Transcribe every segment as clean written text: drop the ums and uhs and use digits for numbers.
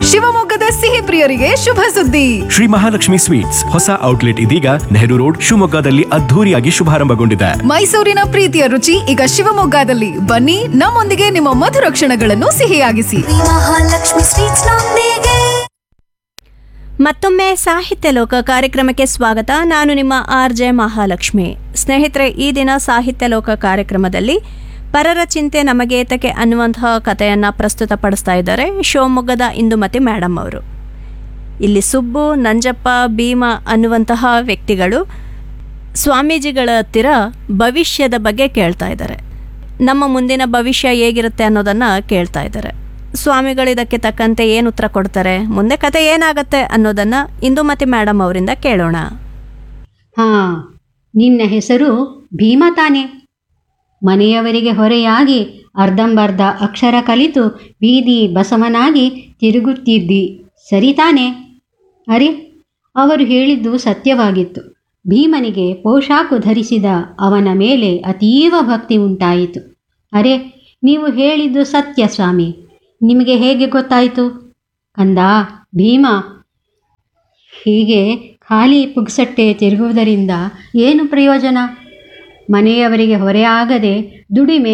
ಶಿವಮೊಗ್ಗದ ಸಿಹಿ ಪ್ರಿಯರಿಗೆ ಶುಭ ಸುದ್ದಿ. ಶ್ರೀ ಮಹಾಲಕ್ಷ್ಮಿ ಸ್ವೀಟ್ಸ್ ಹೊಸ ಔಟ್ಲೆಟ್ ಇದೀಗ ನೆಹರು ರೋಡ್ ಶಿವಮೊಗ್ಗದಲ್ಲಿ ಅದ್ಧೂರಿಯಾಗಿ ಶುಭಾರಂಭಗೊಂಡಿದೆ. ಮೈಸೂರಿನ ಪ್ರೀತಿಯ ರುಚಿ ಈಗ ಶಿವಮೊಗ್ಗದಲ್ಲಿ. ಬನ್ನಿ, ನಮ್ಮೊಂದಿಗೆ ನಿಮ್ಮ ಮಧುರ ಕ್ಷಣಗಳನ್ನು ಸಿಹಿಯಾಗಿಸಿ. ಮಹಾಲಕ್ಷ್ಮಿ ಸ್ವೀಟ್ಸ್ ನೊಂದಿಗೆ. ಮತ್ತೊಮ್ಮೆ ಸಾಹಿತ್ಯ ಲೋಕ ಕಾರ್ಯಕ್ರಮಕ್ಕೆ ಸ್ವಾಗತ. ನಾನು ನಿಮ್ಮ RJ ಮಹಾಲಕ್ಷ್ಮಿ. ಸ್ನೇಹಿತರೆ, ಈ ದಿನ ಸಾಹಿತ್ಯ ಲೋಕ ಕಾರ್ಯಕ್ರಮದಲ್ಲಿ ಪರರ ಚಿಂತೆ ನಮಗೇತಕ್ಕೆ ಅನ್ನುವಂತಹ ಕಥೆಯನ್ನು ಪ್ರಸ್ತುತಪಡಿಸ್ತಾ ಇದ್ದಾರೆ ಶಿವಮೊಗ್ಗದ ಇಂದುಮತಿ ಮೇಡಮ್ ಅವರು. ಇಲ್ಲಿ ಸುಬ್ಬು, ನಂಜಪ್ಪ, ಭೀಮ ಅನ್ನುವಂತಹ ವ್ಯಕ್ತಿಗಳು ಸ್ವಾಮೀಜಿಗಳ ಹತ್ತಿರ ಭವಿಷ್ಯದ ಬಗ್ಗೆ ಕೇಳ್ತಾ ಇದ್ದಾರೆ. ನಮ್ಮ ಮುಂದಿನ ಭವಿಷ್ಯ ಹೇಗಿರುತ್ತೆ ಅನ್ನೋದನ್ನು ಕೇಳ್ತಾ ಇದ್ದಾರೆ. ಸ್ವಾಮಿಗಳು ಇದಕ್ಕೆ ತಕ್ಕಂತೆ ಏನು ಉತ್ತರ ಕೊಡ್ತಾರೆ, ಮುಂದೆ ಕತೆ ಏನಾಗತ್ತೆ ಅನ್ನೋದನ್ನು ಇಂದುಮತಿ ಮೇಡಮ್ ಅವರಿಂದ ಕೇಳೋಣ. ನಿನ್ನ ಹೆಸರು ಭೀಮ ತಾನೆ? ಮನೆಯವರಿಗೆ ಹೊರೆಯಾಗಿ ಅರ್ಧಂಬರ್ಧ ಅಕ್ಷರ ಕಲಿತು ಬೀದಿ ಬಸವನಾಗಿ ತಿರುಗುತ್ತಿದ್ದಿ, ಸರಿ ತಾನೆ? ಅರೆ, ಅವರು ಹೇಳಿದ್ದು ಸತ್ಯವಾಗಿತ್ತು. ಭೀಮನಿಗೆ ಪೋಷಾಕು ಧರಿಸಿದ ಅವನ ಮೇಲೆ ಅತೀವ ಭಕ್ತಿ ಉಂಟಾಯಿತು. ಅರೆ, ನೀವು ಹೇಳಿದ್ದು ಸತ್ಯ ಸ್ವಾಮಿ, ನಿಮಗೆ ಹೇಗೆ ಗೊತ್ತಾಯಿತು? ಕಂದ ಭೀಮ, ಹೀಗೆ ಖಾಲಿ ಪುಗ್ಸಟ್ಟೆ ತಿರುಗುವುದರಿಂದ ಏನು ಪ್ರಯೋಜನ? ಮನೆಯವರಿಗೆ ಹೊರೆಯಾಗದೆ ದುಡಿಮೆ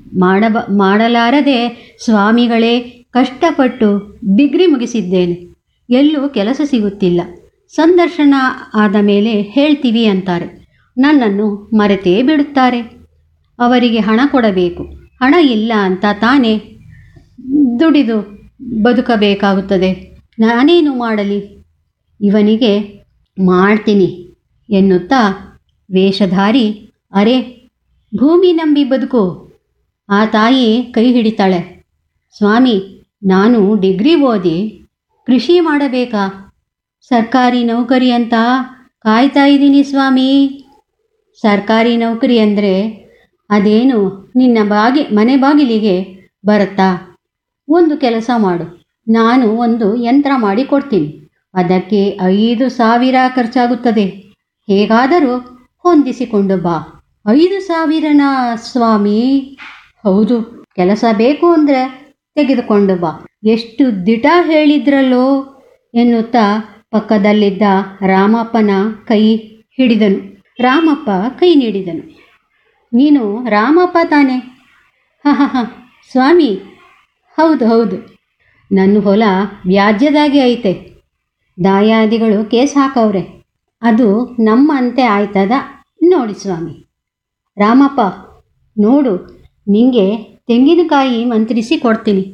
ಮಾಡಲಾರದೆ ಸ್ವಾಮಿಗಳೇ ಕಷ್ಟಪಟ್ಟು ಡಿಗ್ರಿ ಮುಗಿಸಿದ್ದೇನೆ. ಎಲ್ಲೂ ಕೆಲಸ ಸಿಗುತ್ತಿಲ್ಲ. ಸಂದರ್ಶನ ಆದ ಮೇಲೆ ಹೇಳ್ತೀವಿ ಅಂತಾರೆ. ನನ್ನನ್ನು ಮರೆತೇ ಬಿಡುತ್ತಾರೆ. ಅವರಿಗೆ ಹಣ ಕೊಡಬೇಕು. ಹಣ ಇಲ್ಲ ಅಂತ ತಾನೇ ದುಡಿದು ಬದುಕಬೇಕಾಗುತ್ತದೆ. ನಾನೇನು ಮಾಡಲಿ? ಇವನಿಗೆ ಮಾಡ್ತೀನಿ ಎನ್ನುತ್ತಾ ವೇಷಧಾರಿ, ಅರೆ, ಭೂಮಿ ನಂಬಿ ಬದುಕು. ಆ ತಾಯಿ ಕೈ ಹಿಡಿತಾಳೆ. ಸ್ವಾಮಿ, ನಾನು ಡಿಗ್ರಿ ಓದಿ ಕೃಷಿ ಮಾಡಬೇಕಾ? ಸರ್ಕಾರಿ ನೌಕರಿ ಅಂತ ಕಾಯ್ತಾ ಇದ್ದೀನಿ ಸ್ವಾಮಿ. ಸರ್ಕಾರಿ ನೌಕರಿ ಅಂದರೆ ಅದೇನು ನಿನ್ನ ಮನೆ ಬಾಗಿಲಿಗೆ ಬರುತ್ತಾ? ಒಂದು ಕೆಲಸ ಮಾಡು, ನಾನು ಒಂದು ಯಂತ್ರ ಮಾಡಿ ಕೊಡ್ತೀನಿ. ಅದಕ್ಕೆ 5,000 ಖರ್ಚಾಗುತ್ತದೆ. ಹೇಗಾದರೂ ಹೊಂದಿಸಿಕೊಂಡು ಬಾ. 5,000ನಾ ಸ್ವಾಮಿ? ಹೌದು, ಕೆಲಸ ಬೇಕು ಅಂದರೆ ತೆಗೆದುಕೊಂಡು ಬಾ. ಎಷ್ಟು ದಿಟ ಹೇಳಿದ್ರಲ್ಲೋ ಎನ್ನುತ್ತಾ ಪಕ್ಕದಲ್ಲಿದ್ದ ರಾಮಪ್ಪನ ಕೈ ಹಿಡಿದನು. ರಾಮಪ್ಪ ಕೈ ನೀಡಿದನು. ನೀನು ರಾಮಪ್ಪ ತಾನೆ? ಹಾಂ ಸ್ವಾಮಿ, ಹೌದು ಹೌದು. ನನ್ನ ಹೊಲ ವ್ಯಾಜ್ಯದಾಗೆ ಐತೆ. ದಾಯಾದಿಗಳು ಕೇಸ್ ಹಾಕವ್ರೆ. ಅದು ನಮ್ಮಂತೆ ಆಯ್ತದ ನೋಡಿ ಸ್ವಾಮಿ. ರಾಮಪ್ಪ, ನೋಡು, ನಿಂಗೆ ತೆಂಗಿನಕಾಯಿ ಮಂತ್ರಿಸಿ ಕೊಡ್ತೀನಿ.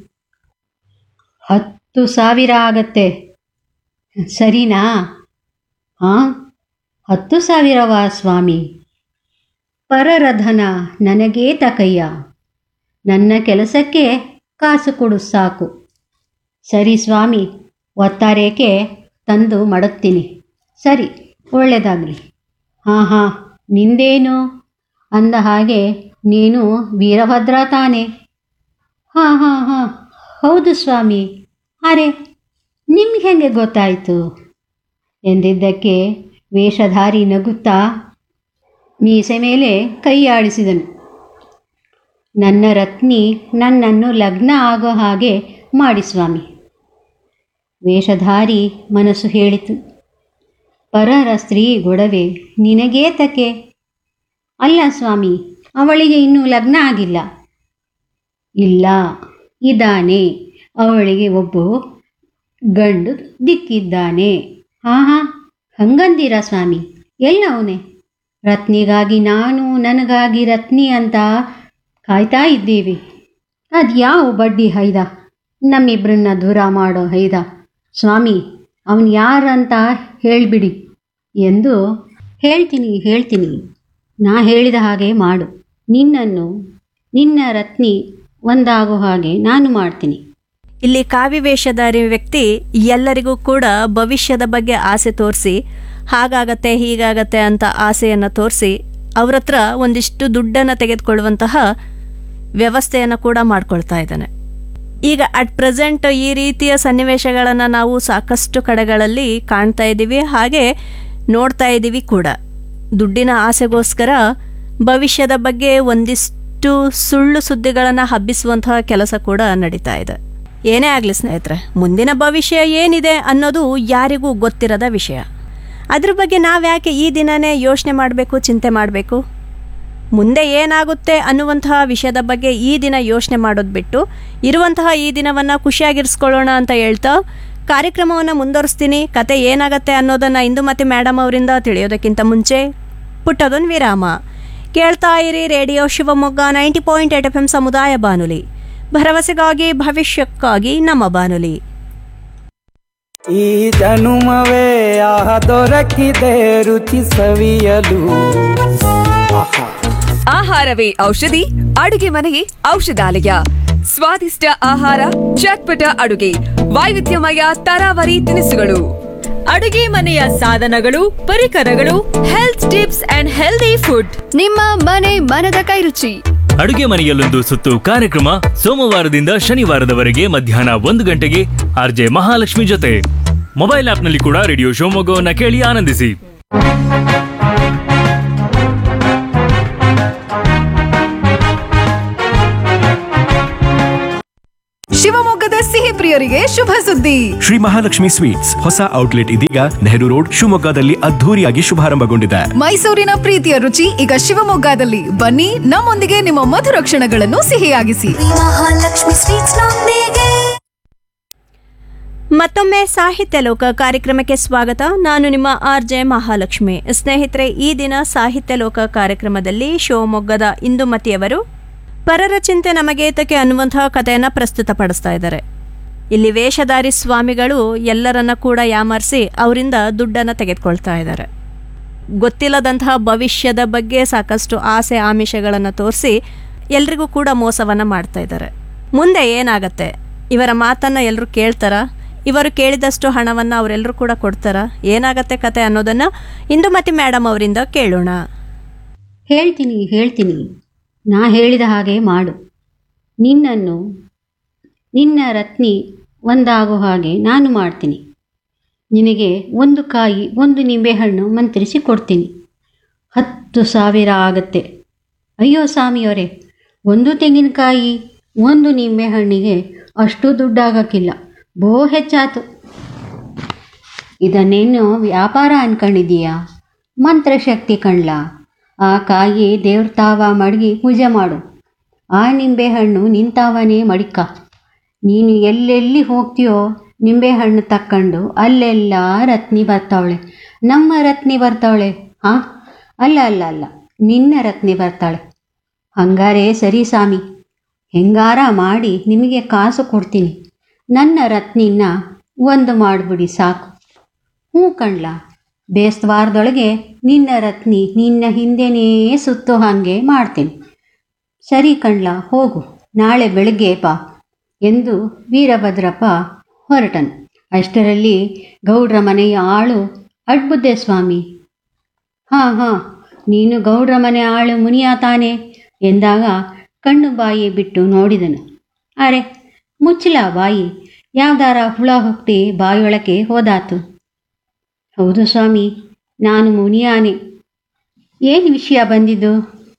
10,000 ಆಗತ್ತೆ, ಸರಿನಾ? ಹಾಂ, 10,000ವಾ ಸ್ವಾಮಿ? ಪರರ ಧನ ನನಗೇ ತಕಯ್ಯ. ನನ್ನ ಕೆಲಸಕ್ಕೆ ಕಾಸು ಕೊಡು ಸಾಕು. ಸರಿ ಸ್ವಾಮಿ, ಒತ್ತಾರೇಕೆ ತಂದು ಮಡಗ್ತೀನಿ. ಸರಿ, ಒಳ್ಳೆಯದಾಗಲಿ. ಹಾಂ, ನಿಂದೇನು? ಅಂದ ಹಾಗೆ ನೀನು ವೀರಭದ್ರ ತಾನೆ? ಹಾಂ, ಹೌದು ಸ್ವಾಮಿ. ಅರೆ, ನಿಮ್ಗೆ ಹೆಂಗೆ ಗೊತ್ತಾಯಿತು ಎಂದಿದ್ದಕ್ಕೆ ವೇಷಧಾರಿ ನಗುತ್ತಾ ಮೀಸೆ ಮೇಲೆ ಕೈ ಆಡಿಸಿದನು. ನನ್ನ ರತ್ನಿ ನನ್ನನ್ನು ಲಗ್ನ ಆಗೋ ಹಾಗೆ ಮಾಡಿ ಸ್ವಾಮಿ. ವೇಷಧಾರಿ ಮನಸ್ಸು ಹೇಳಿತು, ಪರರ ಸ್ತ್ರೀ ಗೊಡವೆ ನಿನಗೇತಕ್ಕೆ? ಅಲ್ಲ ಸ್ವಾಮಿ, ಅವಳಿಗೆ ಇನ್ನೂ ಲಗ್ನ ಆಗಿಲ್ಲ. ಇಲ್ಲ, ಇದ್ದಾನೆ. ಅವಳಿಗೆ ಒಬ್ಬ ಗಂಡು ದಿಕ್ಕಿದ್ದಾನೆ. ಹಾಂ, ಹಂಗಂದಿರ ಸ್ವಾಮಿ? ಎಲ್ಲ ಅವನೇ? ರತ್ನಿಗಾಗಿ ನಾನು, ನನಗಾಗಿ ರತ್ನಿ ಅಂತ ಕಾಯ್ತಾ ಇದ್ದೀವಿ. ಅದು ಯಾವ ಬಡ್ಡಿ ಹೈದ ನಮ್ಮಿಬ್ಬರನ್ನ ದೂರ ಮಾಡೋ ಹೈದ? ಸ್ವಾಮಿ, ಅವನು ಯಾರಂತ ಹೇಳಿಬಿಡಿ ಎಂದು ಹೇಳ್ತೀನಿ. ನಾ ಹೇಳಿದ ಹಾಗೆ ಮಾಡು. ನಿನ್ನ ರತ್ನಿ ಒಂದಾಗೋ ಹಾಗೆ ನಾನು ಮಾಡ್ತೀನಿ. ಇಲ್ಲಿ ಕಾವಿವೇಷಧಾರಿ ವ್ಯಕ್ತಿ ಎಲ್ಲರಿಗೂ ಕೂಡ ಭವಿಷ್ಯದ ಬಗ್ಗೆ ಆಸೆ ತೋರಿಸಿ, ಹಾಗಾಗತ್ತೆ ಹೀಗಾಗತ್ತೆ ಅಂತ ಆಸೆಯನ್ನು ತೋರಿಸಿ ಅವ್ರ ಹತ್ರ ಒಂದಿಷ್ಟು ದುಡ್ಡನ್ನು ತೆಗೆದುಕೊಳ್ಳುವಂತಹ ವ್ಯವಸ್ಥೆಯನ್ನು ಕೂಡ ಮಾಡ್ಕೊಳ್ತಾ ಇದ್ದಾನೆ. ಈಗ ಅಟ್ ಪ್ರೆಸೆಂಟ್ ಈ ರೀತಿಯ ಸನ್ನಿವೇಶಗಳನ್ನು ನಾವು ಸಾಕಷ್ಟು ಕಡೆಗಳಲ್ಲಿ ಕಾಣ್ತಾ ಇದ್ದೀವಿ, ಹಾಗೆ ನೋಡ್ತಾ ಇದ್ದೀವಿ ಕೂಡ. ದುಡ್ಡಿನ ಆಸೆಗೋಸ್ಕರ ಭವಿಷ್ಯದ ಬಗ್ಗೆ ಒಂದಿಷ್ಟು ಸುಳ್ಳು ಸುದ್ದಿಗಳನ್ನು ಹಬ್ಬಿಸುವಂತಹ ಕೆಲಸ ಕೂಡ ನಡೀತಾ ಇದೆ. ಏನೇ ಆಗಲಿ ಸ್ನೇಹಿತರೆ, ಮುಂದಿನ ಭವಿಷ್ಯ ಏನಿದೆ ಅನ್ನೋದು ಯಾರಿಗೂ ಗೊತ್ತಿರದ ವಿಷಯ. ಅದ್ರ ಬಗ್ಗೆ ನಾವ್ಯಾಕೆ ಈ ದಿನನೇ ಯೋಚನೆ ಮಾಡಬೇಕು, ಚಿಂತೆ ಮಾಡಬೇಕು? ಮುಂದೆ ಏನಾಗುತ್ತೆ ಅನ್ನುವಂತಹ ವಿಷಯದ ಬಗ್ಗೆ ಈ ದಿನ ಯೋಚನೆ ಮಾಡೋದು ಬಿಟ್ಟು ಇರುವಂತಹ ಈ ದಿನವನ್ನು ಖುಷಿಯಾಗಿರಿಸ್ಕೊಳ್ಳೋಣ ಅಂತ ಹೇಳ್ತಾ ಕಾರ್ಯಕ್ರಮವನ್ನು ಮುಂದುವರಿಸ್ತೀನಿ. ಕತೆ ಏನಾಗತ್ತೆ ಅನ್ನೋದನ್ನು ಇಂದುಮತಿ ಮೇಡಮ್ ಅವರಿಂದ ತಿಳಿಯೋದಕ್ಕಿಂತ ಮುಂಚೆ ಪುಟ್ಟದೊಂದು ವಿರಾಮ. ಕೇಳ್ತಾ ಇರಿ ರೇಡಿಯೋ ಶಿವಮೊಗ್ಗ 90.8 FM ಸಮುದಾಯ ಬಾನುಲಿ, ಭರವಸೆಗಾಗಿ ಭವಿಷ್ಯಕ್ಕಾಗಿ ನಮ್ಮ ಬಾನುಲಿ. ಈ ಜನುಮವೇ ಆಹ ದೊರಕಿದೆ ರುಚಿ ಸವಿಯಲು. ಆಹಾರವೇ ಔಷಧಿ, ಅಡುಗೆ ಮನೆಯೇ ಔಷಧಾಲಯ. ಸ್ವಾದಿಷ್ಟ ಆಹಾರ, ಚಟ್ಪಟ ಅಡುಗೆ, ವೈವಿಧ್ಯಮಯ ತರಾವರಿ ತಿನಿಸುಗಳು, ಅಡುಗೆ ಮನೆಯ ಸಾಧನಗಳು, ಪರಿಕರಗಳು, health tips and healthy food. ನಿಮ್ಮ ಮನೆ ಮನದ ಕೈರುಚಿ. ಅಡುಗೆ ಮನೆಯಲ್ಲೊಂದು ಸುತ್ತು ಕಾರ್ಯಕ್ರಮ ಸೋಮವಾರದಿಂದ ಶನಿವಾರದವರೆಗೆ ಮಧ್ಯಾಹ್ನ 1 ಗಂಟೆಗೆ ಆರ್ಜೆ ಮಹಾಲಕ್ಷ್ಮಿ ಜೊತೆ. ಮೊಬೈಲ್ ಆಪ್ನಲ್ಲಿ ಕೂಡ ರೇಡಿಯೋ ಶಿವಮೊಗ್ಗವನ್ನ ಕೇಳಿ ಆನಂದಿಸಿ. ಶಿವಮೊಗ್ಗದ ಸಿಹಿ ಪ್ರಿಯರಿಗೆ ಶುಭ ಸುದ್ದಿ. ಶ್ರೀ ಮಹಾಲಕ್ಷ್ಮಿ ಸ್ವೀಟ್ಸ್ ಹೊಸ ಔಟ್ಲೆಟ್ ಇದೀಗ ನೆಹರು ರೋಡ್ ಶಿವಮೊಗ್ಗದಲ್ಲಿ ಅದ್ಧೂರಿಯಾಗಿ ಶುಭಾರಂಭಗೊಂಡಿದೆ. ಮೈಸೂರಿನ ಪ್ರೀತಿಯ ರುಚಿ ಈಗ ಶಿವಮೊಗ್ಗದಲ್ಲಿ. ಬನ್ನಿ, ನಮ್ಮೊಂದಿಗೆ ನಿಮ್ಮ ಮಧುರ ಕ್ಷಣಗಳನ್ನು ಸಿಹಿಯಾಗಿಸಿ. ಮಹಾಲಕ್ಷ್ಮಿ ಸ್ವೀಟ್ಸ್ ನೊಂದಿಗೆ. ಮತ್ತೊಮ್ಮೆ ಸಾಹಿತ್ಯ ಲೋಕ ಕಾರ್ಯಕ್ರಮಕ್ಕೆ ಸ್ವಾಗತ. ನಾನು ನಿಮ್ಮ ಆರ್ಜೆ ಮಹಾಲಕ್ಷ್ಮಿ. ಸ್ನೇಹಿತರೆ, ಈ ದಿನ ಸಾಹಿತ್ಯ ಲೋಕ ಕಾರ್ಯಕ್ರಮದಲ್ಲಿ ಶಿವಮೊಗ್ಗದ ಇಂದುಮತಿಯವರು ಪರರ ಚಿಂತೆ ನಮಗೇತಕ್ಕೆ ಅನ್ನುವಂತಹ ಕಥೆಯನ್ನು ಪ್ರಸ್ತುತಪಡಿಸ್ತಾ ಇದ್ದಾರೆ. ಇಲ್ಲಿ ವೇಷಧಾರಿ ಸ್ವಾಮಿಗಳು ಎಲ್ಲರನ್ನ ಕೂಡ ಯಾಮರ್ಸಿ ಅವರಿಂದ ದುಡ್ಡನ್ನು ತೆಗೆದುಕೊಳ್ತಾ ಇದ್ದಾರೆ. ಗೊತ್ತಿಲ್ಲದಂತಹ ಭವಿಷ್ಯದ ಬಗ್ಗೆ ಸಾಕಷ್ಟು ಆಸೆ ಆಮಿಷಗಳನ್ನು ತೋರಿಸಿ ಎಲ್ರಿಗೂ ಕೂಡ ಮೋಸವನ್ನು ಮಾಡ್ತಾ ಇದ್ದಾರೆ. ಮುಂದೆ ಏನಾಗತ್ತೆ? ಇವರ ಮಾತನ್ನು ಎಲ್ಲರೂ ಕೇಳ್ತಾರಾ? ಇವರು ಕೇಳಿದಷ್ಟು ಹಣವನ್ನು ಅವರೆಲ್ಲರೂ ಕೂಡ ಕೊಡ್ತಾರಾ? ಏನಾಗತ್ತೆ ಕತೆ ಅನ್ನೋದನ್ನು ಇಂದುಮತಿ ಮೇಡಮ್ ಅವರಿಂದ ಕೇಳೋಣ. ಹೇಳ್ತೀನಿ, ನಾ ಹೇಳಿದ ಹಾಗೆ ಮಾಡು. ನಿನ್ನ ರತ್ನಿ ಒಂದಾಗೋ ಹಾಗೆ ನಾನು ಮಾಡ್ತೀನಿ. ನಿನಗೆ 1 ಕಾಯಿ 1 ನಿಂಬೆಹಣ್ಣು ಮಂತ್ರಿಸಿ ಕೊಡ್ತೀನಿ. 10,000 ಆಗತ್ತೆ. ಅಯ್ಯೋ ಸ್ವಾಮಿಯವರೇ, 1 ತೆಂಗಿನಕಾಯಿ 1 ನಿಂಬೆಹಣ್ಣಿಗೆ ಅಷ್ಟು ದುಡ್ಡಾಗಕ್ಕಿಲ್ಲ, ಬೋ ಹೆಚ್ಚಾತು. ಇದನ್ನೇನು ವ್ಯಾಪಾರ ಅನ್ಕೊಂಡಿದೀಯಾ? ಮಂತ್ರಶಕ್ತಿ ಕಣ್ಲ. ಆ ಕಾಯಿ ದೇವ್ರ ತಾವ ಮಡಗಿ ಪೂಜೆ ಮಾಡು. ಆ ನಿಂಬೆಹಣ್ಣು ನಿಂತಾವನೇ ಮಡಿಕ. ನೀನು ಎಲ್ಲೆಲ್ಲಿ ಹೋಗ್ತೀಯೋ ನಿಂಬೆಹಣ್ಣು ತಕ್ಕೊಂಡು ಅಲ್ಲೆಲ್ಲ ರತ್ನಿ ಬರ್ತಾವಳೆ. ನಮ್ಮ ರತ್ನಿ ಬರ್ತಾವಳೆ. ಹಾಂ, ಅಲ್ಲ, ನಿನ್ನ ರತ್ನಿ ಬರ್ತಾಳೆ. ಹಂಗಾರೆ ಸರಿ ಸ್ವಾಮಿ, ಹೆಂಗಾರ ಮಾಡಿ ನಿಮಗೆ ಕಾಸು ಕೊಡ್ತೀನಿ. ನನ್ನ ರತ್ನಿನ 1 ಮಾಡಿಬಿಡಿ ಸಾಕು. ಹ್ಞೂ ಕಣ್ಲ, ಬೇಸ್ತವಾರದೊಳಗೆ ನಿನ್ನ ರತ್ನಿ ನಿನ್ನ ಹಿಂದೆನೇ ಸುತ್ತೋ ಹಾಗೆ ಮಾಡ್ತೀನಿ. ಸರಿ ಕಣ್ಲ, ಹೋಗು, ನಾಳೆ ಬೆಳಗ್ಗೆ ಬಾ ಎಂದು ವೀರಭದ್ರಪ್ಪ ಹೊರಟನು. ಅಷ್ಟರಲ್ಲಿ ಗೌಡ್ರ ಮನೆಯ ಆಳು ಅಡ್ಬುದ್ದೆ ಸ್ವಾಮಿ. ಹಾಂ, ನೀನು ಗೌಡ್ರ ಮನೆ ಆಳು ಮುನಿಯ ತಾನೆ ಎಂದಾಗ ಕಣ್ಣು ಬಾಯಿ ಬಿಟ್ಟು ನೋಡಿದನು. ಅರೆ, ಮುಚ್ಚಲ ಬಾಯಿ, ಯಾವ್ದಾರ ಹುಳ ಹುಟ್ಟಿ ಬಾಯೊಳಕ್ಕೆ ಹೋದಾತು. ಹೌದು ಸ್ವಾಮಿ, ನಾನು ಮುನಿಯಾನೆ. ಏನು ವಿಷಯ ಬಂದಿದ್ದು?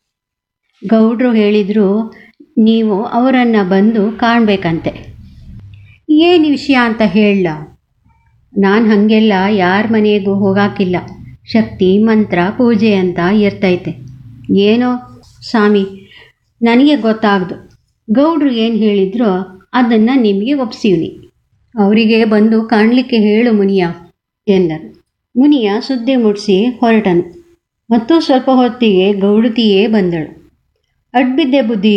ಗೌಡ್ರು ಹೇಳಿದರು ನೀವು ಅವರನ್ನು ಬಂದು ಕಾಣಬೇಕಂತೆ. ಏನು ವಿಷಯ ಅಂತ ಹೇಳಲ್ಲ. ನಾನು ಹಾಗೆಲ್ಲ ಯಾರ ಮನೆಗೂ ಹೋಗಾಕಿಲ್ಲ. ಶಕ್ತಿ ಮಂತ್ರ ಪೂಜೆ ಅಂತ ಇರ್ತೈತೆ. ಏನೋ ಸ್ವಾಮಿ, ನನಗೆ ಗೊತ್ತಾಗ್ದು. ಗೌಡ್ರು ಏನು ಹೇಳಿದ್ರೋ ಅದನ್ನು ನಿಮಗೆ ಒಪ್ಸಿವ್ನಿ. ಅವರಿಗೆ ಬಂದು ಕಾಣಲಿಕ್ಕೆ ಹೇಳು ಮುನಿಯ ಎಂದರು. ಮುನಿಯ ಸುದ್ದಿ ಮುಡಿಸಿ ಹೊರಟನು. ಮತ್ತು ಸ್ವಲ್ಪ ಹೊತ್ತಿಗೆ ಗೌಡತಿಯೇ ಬಂದಳು. ಅಡ್ಬಿದ್ದೆ ಬುದ್ಧಿ,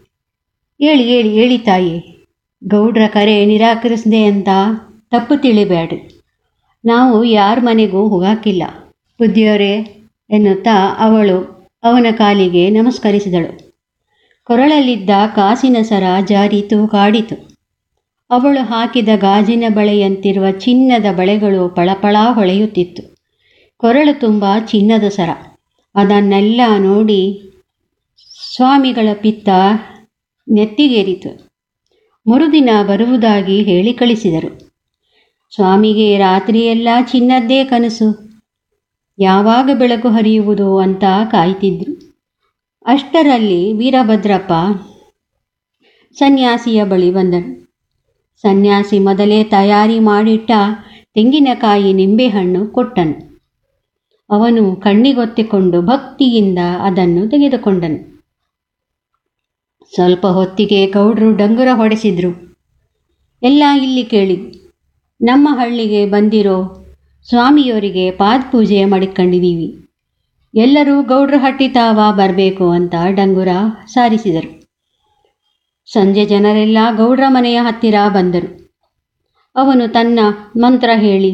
ಹೇಳಿ ತಾಯಿ. ಗೌಡ್ರ ಕರೆ ನಿರಾಕರಿಸಿದೆ ಅಂತ ತಪ್ಪು ತಿಳಿಬೇಡ್ರಿ. ನಾವು ಯಾರ ಮನೆಗೂ ಹೋಗಾಕಿಲ್ಲ ಬುದ್ಧಿಯವರೇ ಎನ್ನುತ್ತಾ ಅವಳು ಅವನ ಕಾಲಿಗೆ ನಮಸ್ಕರಿಸಿದಳು. ಕೊರಳಲ್ಲಿದ್ದ ಕಾಸಿನ ಸರ ಜಾರಿತು ಕಾಡಿತು. ಅವಳು ಹಾಕಿದ ಗಾಜಿನ ಬಳೆಯಂತಿರುವ ಚಿನ್ನದ ಬಳೆಗಳು ಪಳಪಳ ಹೊಳೆಯುತ್ತಿತ್ತು. ಕೊರಳು ತುಂಬ ಚಿನ್ನದ ಸರ. ಅದನ್ನೆಲ್ಲ ನೋಡಿ ಸ್ವಾಮಿಗಳ ಪಿತ್ತ ನೆತ್ತಿಗೇರಿತು. ಮರುದಿನ ಬರುವುದಾಗಿ ಹೇಳಿ ಕಳಿಸಿದರು. ಸ್ವಾಮಿಗೆ ರಾತ್ರಿಯೆಲ್ಲ ಚಿನ್ನದ್ದೇ ಕನಸು. ಯಾವಾಗ ಬೆಳಕು ಹರಿಯುವುದು ಅಂತ ಕಾಯ್ತಿದ್ರು. ಅಷ್ಟರಲ್ಲಿ ವೀರಭದ್ರಪ್ಪ ಸನ್ಯಾಸಿಯ ಬಳಿ ಬಂದನು. ಸನ್ಯಾಸಿ ಮೊದಲೇ ತಯಾರಿ ಮಾಡಿಟ್ಟ ತೆಂಗಿನಕಾಯಿ ನಿಂಬೆಹಣ್ಣು ಕೊಟ್ಟನು. ಅವನು ಕಣ್ಣಿಗೊತ್ತಿಕೊಂಡು ಭಕ್ತಿಯಿಂದ ಅದನ್ನು ತೆಗೆದುಕೊಂಡನು. ಸ್ವಲ್ಪ ಹೊತ್ತಿಗೆ ಗೌಡ್ರು ಡಂಗುರ ಹೊಡೆಸಿದ್ರು. ಎಲ್ಲ ಇಲ್ಲಿ ಕೇಳಿ, ನಮ್ಮ ಹಳ್ಳಿಗೆ ಬಂದಿರೋ ಸ್ವಾಮಿಯವರಿಗೆ ಪಾದಪೂಜೆ ಮಾಡಿಕೊಂಡಿದ್ದೀವಿ. ಎಲ್ಲರೂ ಗೌಡ್ರ ಹಟ್ಟಿ ತಾವ ಬರಬೇಕು ಅಂತ ಡಂಗುರ ಸಾರಿಸಿದರು. ಸಂಜೆ ಜನರೆಲ್ಲ ಗೌಡ್ರ ಮನೆಯ ಹತ್ತಿರ ಬಂದರು. ಅವನು ತನ್ನ ಮಂತ್ರ ಹೇಳಿ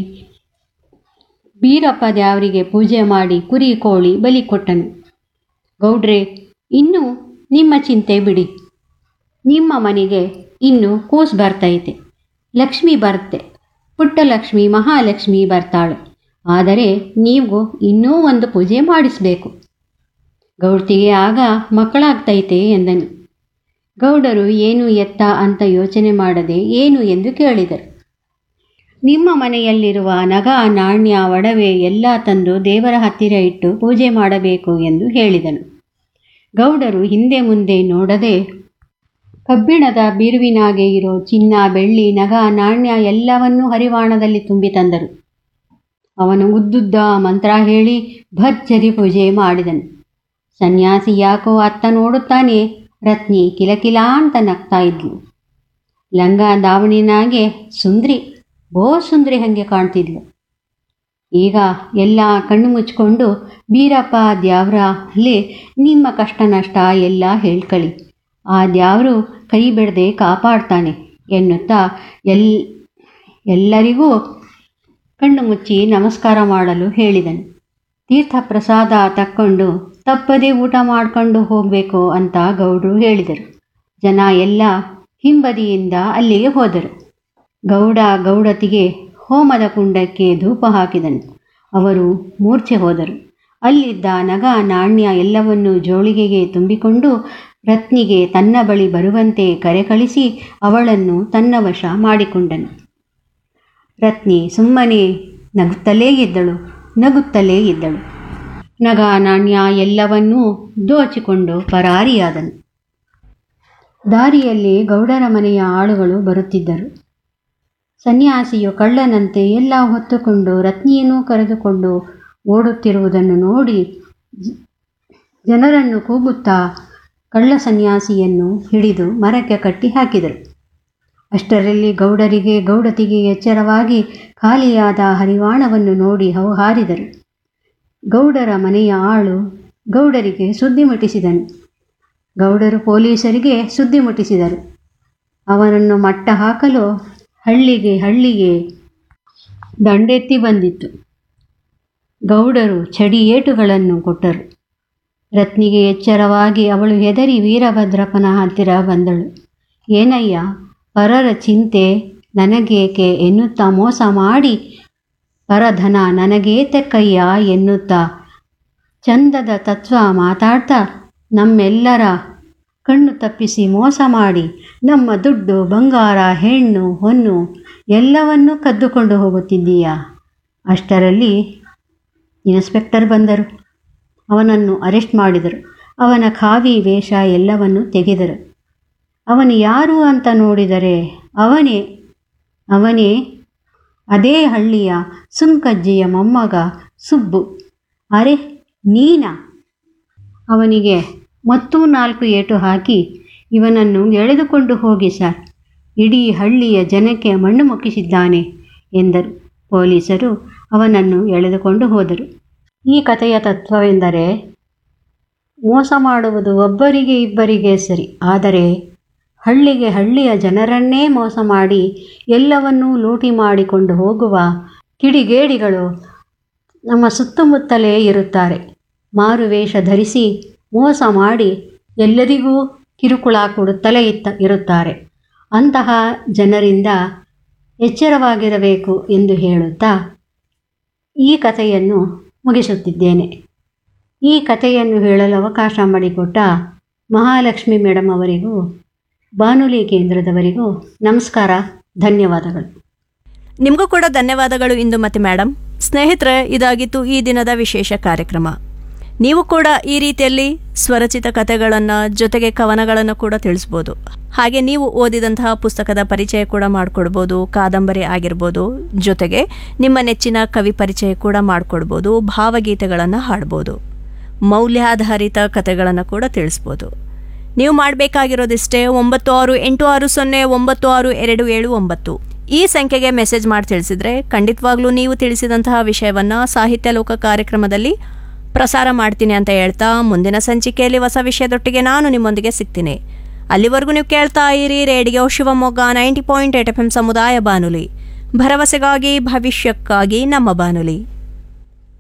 ಬೀರಪ್ಪ ದ್ಯಾವರಿಗೆ ಪೂಜೆ ಮಾಡಿ ಕುರಿ ಕೋಳಿ ಬಲಿ ಕೊಟ್ಟನು. ಗೌಡ್ರೆ, ಇನ್ನು ನಿಮ್ಮ ಚಿಂತೆ ಬಿಡಿ. ನಿಮ್ಮ ಮನೆಗೆ ಇನ್ನು ಕೂಸು ಬರ್ತೈತೆ, ಲಕ್ಷ್ಮಿ ಬರುತ್ತೆ, ಪುಟ್ಟ ಲಕ್ಷ್ಮಿ ಮಹಾಲಕ್ಷ್ಮಿ ಬರ್ತಾಳೆ. ಆದರೆ ನೀವು ಇನ್ನೂ ಒಂದು ಪೂಜೆ ಮಾಡಿಸಬೇಕು. ಗೌಡ್ತಿಗೆ ಆಗ ಮಕ್ಕಳಾಗ್ತೈತೆ ಎಂದನು. ಗೌಡರು ಏನು ಎತ್ತ ಅಂತ ಯೋಚನೆ ಮಾಡದೆ ಏನು ಎಂದು ಕೇಳಿದರು. ನಿಮ್ಮ ಮನೆಯಲ್ಲಿರುವ ನಗ ನಾಣ್ಯ ಒಡವೆ ಎಲ್ಲ ತಂದು ದೇವರ ಹತ್ತಿರ ಇಟ್ಟು ಪೂಜೆ ಮಾಡಬೇಕು ಎಂದು ಹೇಳಿದನು. ಗೌಡರು ಹಿಂದೆ ಮುಂದೆ ನೋಡದೆ ಕಬ್ಬಿಣದ ಬೀರುವಿನಾಗೆ ಇರೋ ಚಿನ್ನ ಬೆಳ್ಳಿ ನಗ ನಾಣ್ಯ ಎಲ್ಲವನ್ನೂ ಹರಿವಾಣದಲ್ಲಿ ತುಂಬಿ ತಂದರು. ಅವನು ಉದ್ದುದ್ದ ಮಂತ್ರ ಹೇಳಿ ಭರ್ಜರಿ ಪೂಜೆ ಮಾಡಿದನು. ಸನ್ಯಾಸಿ ಯಾಕೋ ಅತ್ತ ನೋಡುತ್ತಾನೆ ರತ್ನಿ ಕಿಲಕಿಲ ಅಂತ ನಗ್ತಾ ಇದ್ಲು. ಲಂಗ ದಾವಣಿನಾಗೆ ಸುಂದ್ರಿ, ಬೋ ಸುಂದ್ರಿ ಹಾಗೆ ಕಾಣ್ತಿದ್ಲು. ಈಗ ಎಲ್ಲ ಕಣ್ಣು ಮುಚ್ಕೊಂಡು ಬೀರಪ್ಪ ದ್ಯಾವ್ರಲ್ಲಿ ನಿಮ್ಮ ಕಷ್ಟ ನಷ್ಟ ಎಲ್ಲ ಹೇಳ್ಕಳಿ, ಆ ದ್ಯಾವರು ಕೈ ಬಿಡದೆ ಕಾಪಾಡ್ತಾನೆ ಎನ್ನುತ್ತಾ ಎಲ್ಲರಿಗೂ ಕಣ್ಣು ಮುಚ್ಚಿ ನಮಸ್ಕಾರ ಮಾಡಲು ಹೇಳಿದನು. ತೀರ್ಥ ಪ್ರಸಾದ ತಕ್ಕೊಂಡು ತಪ್ಪದೇ ಊಟ ಮಾಡ್ಕೊಂಡು ಹೋಗಬೇಕು ಅಂತ ಗೌಡ್ರು ಹೇಳಿದರು. ಜನ ಎಲ್ಲ ಹಿಂಬದಿಯಿಂದ ಅಲ್ಲಿಗೆ ಹೋದರು. ಗೌಡತಿಗೆ ಹೋಮದ ಕುಂಡಕ್ಕೆ ಧೂಪ ಹಾಕಿದನು. ಅವರು ಮೂರ್ಛೆ ಹೋದರು. ಅಲ್ಲಿದ್ದ ನಗ ನಾಣ್ಯ ಎಲ್ಲವನ್ನೂ ಜೋಳಿಗೆಗೆ ತುಂಬಿಕೊಂಡು ರತ್ನಿಗೆ ತನ್ನ ಬಳಿ ಬರುವಂತೆ ಕರೆ ಕಳಿಸಿ ಅವಳನ್ನು ತನ್ನ ವಶ ಮಾಡಿಕೊಂಡನು. ರತ್ನಿ ಸುಮ್ಮನೆ ನಗುತ್ತಲೇ ಇದ್ದಳು. ನಗ ನಾಣ್ಯ ಎಲ್ಲವನ್ನೂ ದೋಚಿಕೊಂಡು ಪರಾರಿಯಾದನು. ದಾರಿಯಲ್ಲಿ ಗೌಡರ ಮನೆಯ ಆಳುಗಳು ಬರುತ್ತಿದ್ದರು. ಸನ್ಯಾಸಿಯು ಕಳ್ಳನಂತೆ ಎಲ್ಲ ಹೊತ್ತುಕೊಂಡು ರತ್ನಿಯನ್ನು ಕರೆದುಕೊಂಡು ಓಡುತ್ತಿರುವುದನ್ನು ನೋಡಿ ಜನರನ್ನು ಕೂಗುತ್ತಾ ಕಳ್ಳ ಸನ್ಯಾಸಿಯನ್ನು ಹಿಡಿದು ಮರಕ್ಕೆ ಕಟ್ಟಿ ಹಾಕಿದರು. ಅಷ್ಟರಲ್ಲಿ ಗೌಡತಿಗೆ ಎಚ್ಚರವಾಗಿ ಖಾಲಿಯಾದ ಹರಿವಾಣವನ್ನು ನೋಡಿ ಹಾರಿದರು. ಗೌಡರ ಮನೆಯ ಆಳು ಗೌಡರಿಗೆ ಸುದ್ದಿ ಮುಟ್ಟಿಸಿದನು. ಗೌಡರು ಪೊಲೀಸರಿಗೆ ಸುದ್ದಿ ಮುಟ್ಟಿಸಿದರು. ಅವನನ್ನು ಮಟ್ಟ ಹಾಕಲು ಹಳ್ಳಿಗೆ ದಂಡೆತ್ತಿ ಬಂದಿತ್ತು. ಗೌಡರು ಚಡಿ ಏಟುಗಳನ್ನು ಕೊಟ್ಟರು. ರತ್ನಿಗೆ ಎಚ್ಚರವಾಗಿ ಅವಳು ಹೆದರಿ ವೀರಭದ್ರಪ್ಪನ ಹತ್ತಿರ ಬಂದಳು. ಏನಯ್ಯ, ಪರರ ಚಿಂತೆ ನನಗೇಕೆ ಎನ್ನುತ್ತಾ ಮೋಸ ಮಾಡಿ ಪರಧನ ನನಗೇ ತೆಕ್ಕಯ್ಯ ಎನ್ನುತ್ತಾ ಚಂದದ ತತ್ವ ಮಾತಾಡ್ತಾ ನಮ್ಮೆಲ್ಲರ ಕಣ್ಣು ತಪ್ಪಿಸಿ ಮೋಸ ಮಾಡಿ ನಮ್ಮ ದುಡ್ಡು ಬಂಗಾರ ಹೆಣ್ಣು ಹೊನ್ನು ಎಲ್ಲವನ್ನೂ ಕದ್ದುಕೊಂಡು ಹೋಗುತ್ತಿದ್ದೀಯಾ. ಅಷ್ಟರಲ್ಲಿ ಇನ್ಸ್ಪೆಕ್ಟರ್ ಬಂದರು. ಅವನನ್ನು ಅರೆಸ್ಟ್ ಮಾಡಿದರು. ಅವನ ಖಾವಿ ವೇಷ ಎಲ್ಲವನ್ನು ತೆಗೆದರು. ಅವನು ಯಾರು ಅಂತ ನೋಡಿದರೆ ಅವನೇ ಅದೇ ಹಳ್ಳಿಯ ಸುಂಕಜ್ಜಿಯ ಮೊಮ್ಮಗ ಸುಬ್ಬು. ಅರೆ ನೀನಾ? ಅವನಿಗೆ ಮತ್ತೂ 4 ಏಟು ಹಾಕಿ ಇವನನ್ನು ಎಳೆದುಕೊಂಡು ಹೋಗಿ ಸರ್, ಇಡೀ ಹಳ್ಳಿಯ ಜನಕ್ಕೆ ಮಣ್ಣು ಮುಕ್ಕಿಸಿದ್ದಾನೆ ಎಂದರು. ಪೊಲೀಸರು ಅವನನ್ನು ಎಳೆದುಕೊಂಡು ಹೋದರು. ಈ ಕಥೆಯ ತತ್ವವೆಂದರೆ ಮೋಸ ಮಾಡುವುದು ಒಬ್ಬರಿಗೆ ಇಬ್ಬರಿಗೆ ಸರಿ, ಆದರೆ ಹಳ್ಳಿಯ ಜನರನ್ನೇ ಮೋಸ ಮಾಡಿ ಎಲ್ಲವನ್ನೂ ಲೂಟಿ ಮಾಡಿಕೊಂಡು ಹೋಗುವ ಕಿಡಿಗೇಡಿಗಳು ನಮ್ಮ ಸುತ್ತಮುತ್ತಲೇ ಇರುತ್ತಾರೆ. ಮಾರುವೇಷ ಧರಿಸಿ ಮೋಸ ಮಾಡಿ ಎಲ್ಲರಿಗೂ ಕಿರುಕುಳ ಕೊಡುತ್ತಲೇ ಇರುತ್ತಾರೆ. ಅಂತಹ ಜನರಿಂದ ಎಚ್ಚರವಾಗಿರಬೇಕು ಎಂದು ಹೇಳುತ್ತಾ ಈ ಕಥೆಯನ್ನು ಮುಗಿಸುತ್ತಿದ್ದೇನೆ. ಈ ಕಥೆಯನ್ನು ಹೇಳಲು ಅವಕಾಶ ಮಾಡಿಕೊಟ್ಟ ಮಹಾಲಕ್ಷ್ಮಿ ಮೇಡಮ್ ಅವರಿಗೂ ಬಾನುಲಿ ಕೇಂದ್ರದವರಿಗೂ ನಮಸ್ಕಾರ, ಧನ್ಯವಾದಗಳು. ನಿಮಗೂ ಕೂಡ ಧನ್ಯವಾದಗಳು ಇಂದು ಮತ್ತೆ ಮೇಡಮ್. ಸ್ನೇಹಿತರೆ, ಇದಾಗಿತ್ತು ಈ ದಿನದ ವಿಶೇಷ ಕಾರ್ಯಕ್ರಮ. ನೀವು ಕೂಡ ಈ ರೀತಿಯಲ್ಲಿ ಸ್ವರಚಿತ ಕಥೆಗಳನ್ನು ಜೊತೆಗೆ ಕವನಗಳನ್ನು ಕೂಡ ತಿಳಿಸ್ಬೋದು. ಹಾಗೆ ನೀವು ಓದಿದಂತಹ ಪುಸ್ತಕದ ಪರಿಚಯ ಕೂಡ ಮಾಡಿಕೊಡ್ಬೋದು, ಕಾದಂಬರಿ ಆಗಿರ್ಬೋದು. ಜೊತೆಗೆ ನಿಮ್ಮ ನೆಚ್ಚಿನ ಕವಿ ಪರಿಚಯ ಕೂಡ ಮಾಡಿಕೊಡ್ಬೋದು, ಭಾವಗೀತೆಗಳನ್ನು ಹಾಡ್ಬೋದು, ಮೌಲ್ಯಾಧಾರಿತ ಕಥೆಗಳನ್ನು ಕೂಡ ತಿಳಿಸ್ಬೋದು. ನೀವು ಮಾಡಬೇಕಾಗಿರೋದಿಷ್ಟೇ 9686096279 ಈ ಸಂಖ್ಯೆಗೆ ಮೆಸೇಜ್ ಮಾಡಿ ತಿಳಿಸಿದರೆ ಖಂಡಿತವಾಗ್ಲೂ ನೀವು ತಿಳಿಸಿದಂತಹ ವಿಷಯವನ್ನು ಸಾಹಿತ್ಯ ಲೋಕ ಕಾರ್ಯಕ್ರಮದಲ್ಲಿ ಪ್ರಸಾರ ಮಾಡ್ತೀನಿ ಅಂತ ಹೇಳ್ತಾ ಮುಂದಿನ ಸಂಚಿಕೆಯಲ್ಲಿ ಹೊಸ ವಿಷಯದೊಟ್ಟಿಗೆ ನಾನು ನಿಮ್ಮೊಂದಿಗೆ ಸಿಗ್ತೀನಿ. ಅಲ್ಲಿವರೆಗೂ ನೀವು ಕೇಳ್ತಾ ಇರಿ ರೇಡಿಯೋ ಶಿವಮೊಗ್ಗ 90.8 FM ಸಮುದಾಯ ಬಾನುಲಿ, ಭರವಸೆಗಾಗಿ ಭವಿಷ್ಯಕ್ಕಾಗಿ ನಮ್ಮ ಬಾನುಲಿ.